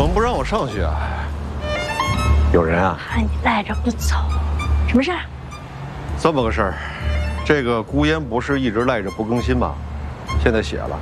么不让我上学啊？有人啊？ 怕你赖着不走，什么事儿？ 这么个事儿，这个孤烟不是一直赖着不更新吗？现在写了，